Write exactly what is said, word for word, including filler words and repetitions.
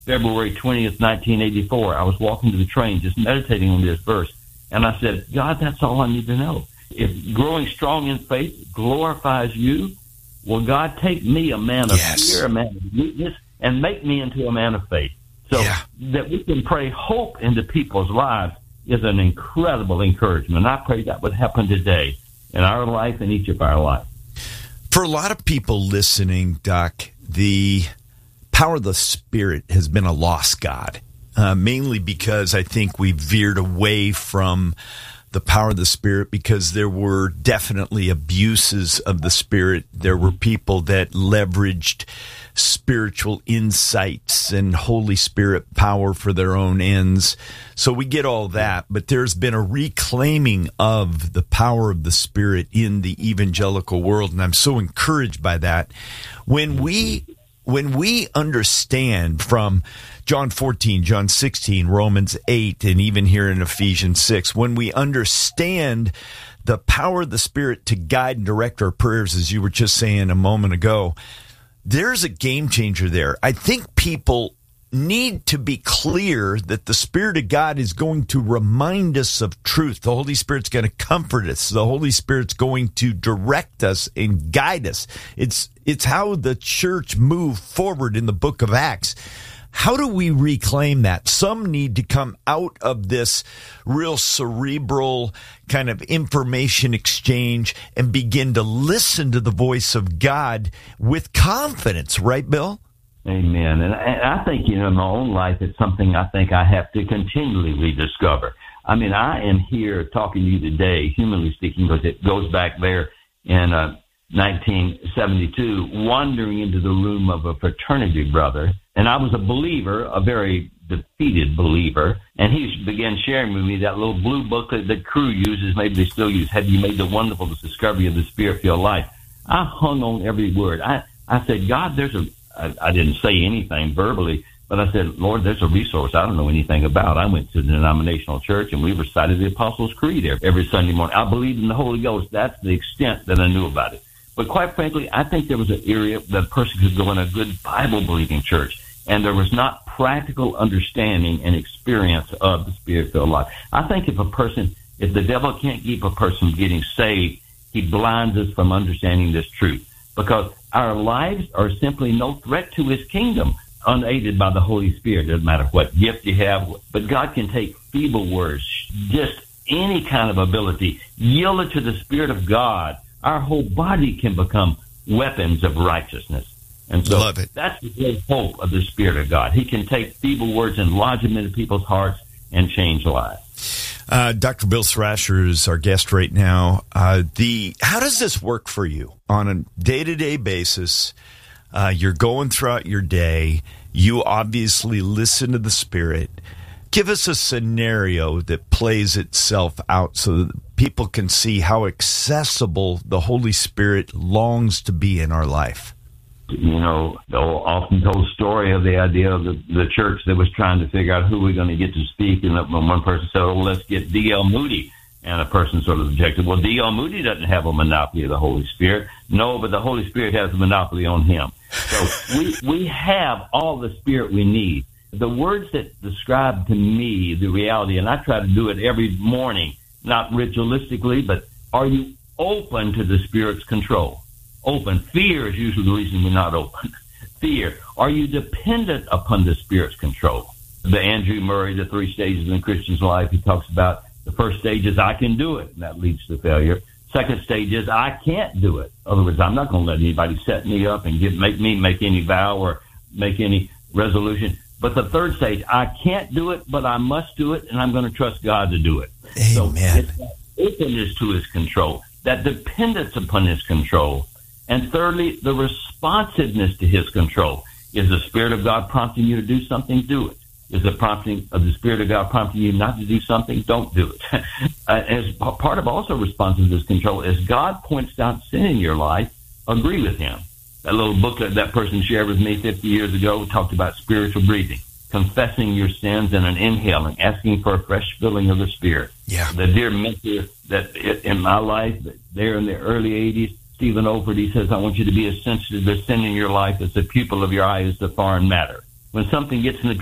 February twentieth, nineteen eighty-four. I was walking to the train just meditating on this verse. And I said, God, that's all I need to know. If growing strong in faith glorifies you, well, God, take me, a man of yes. fear, a man of weakness, and make me into a man of faith. So yeah. that we can pray hope into people's lives is an incredible encouragement. I pray that would happen today in our life and each of our lives. For a lot of people listening, Doc, the power of the Spirit has been a lost god, uh, mainly because I think we veered away from the power of the Spirit because there were definitely abuses of the Spirit. There were people that leveraged spiritual insights and Holy Spirit power for their own ends. So we get all that, but there's been a reclaiming of the power of the Spirit in the evangelical world, and I'm so encouraged by that. When we when we understand from John fourteen, John sixteen, Romans eight, and even here in Ephesians six, when we understand the power of the Spirit to guide and direct our prayers, as you were just saying a moment ago, there's a game changer there. I think people need to be clear that the Spirit of God is going to remind us of truth. The Holy Spirit's going to comfort us. The Holy Spirit's going to direct us and guide us. It's it's how the church moved forward in the book of Acts. How do we reclaim that? Some need to come out of this real cerebral kind of information exchange and begin to listen to the voice of God with confidence, right, Bill? Amen. And I think, you know, in my own life, it's something I think I have to continually rediscover. I mean, I am here talking to you today, humanly speaking, because it goes back there in uh, nineteen seventy-two, wandering into the room of a fraternity brother. And I was a believer, a very defeated believer, and he began sharing with me that little blue booklet that Crew uses, maybe they still use, Have You Made the Wonderful Discovery of the Spirit-Filled Life? I hung on every word. I, I said, God, there's a, I, I didn't say anything verbally, but I said, Lord, there's a resource I don't know anything about. I went to the denominational church, and we recited the Apostles' Creed every Sunday morning. I believed in the Holy Ghost. That's the extent that I knew about it. But quite frankly, I think there was an area that a person could go in a good Bible-believing church, and there was not practical understanding and experience of the Spirit-filled life. I think if a person, if the devil can't keep a person from getting saved, he blinds us from understanding this truth, because our lives are simply no threat to his kingdom, unaided by the Holy Spirit. Doesn't matter what gift you have, but God can take feeble words, just any kind of ability, yield it to the Spirit of God. Our whole body can become weapons of righteousness. And so Love it. That's the great hope of the Spirit of God. He can take feeble words and lodge them into people's hearts and change lives. Uh, Doctor Bill Thrasher is our guest right now. Uh, the how does this work for you on a day-to-day basis? Uh, you're going throughout your day. You obviously listen to the Spirit. Give us a scenario that plays itself out so that people can see how accessible the Holy Spirit longs to be in our life. You know, the often told story of the idea of the, the church that was trying to figure out who we're going to get to speak. And one person said, oh, let's get D L Moody. And a person sort of objected, well, D L Moody doesn't have a monopoly of the Holy Spirit. No, but the Holy Spirit has a monopoly on him. So we, we have all the Spirit we need. The words that describe to me the reality, and I try to do it every morning, not ritualistically, but are you open to the Spirit's control? Open. Fear is usually the reason we're not open. Fear. Are you dependent upon the Spirit's control? The Andrew Murray, the three stages in a Christian's life, he talks about the first stage is I can do it, and that leads to failure. Second stage is I can't do it. In other words, I'm not going to let anybody set me up and give, make me make any vow or make any resolution. But the third stage, I can't do it, but I must do it, and I'm going to trust God to do it. Amen. So it's that openness to his control, that dependence upon his control. And thirdly, the responsiveness to his control. Is the Spirit of God prompting you to do something? Do it. Is the prompting of the Spirit of God prompting you not to do something? Don't do it. uh, as part of also responsiveness to his control is God points out sin in your life, agree with him. That little book that that person shared with me fifty years ago talked about spiritual breathing, confessing your sins and an inhaling, asking for a fresh filling of the Spirit. Yeah. The dear mentor that in my life, there in the early eighties, Stephen Olford, he says, I want you to be as sensitive to sin in your life as the pupil of your eye is to foreign matter. when something gets in the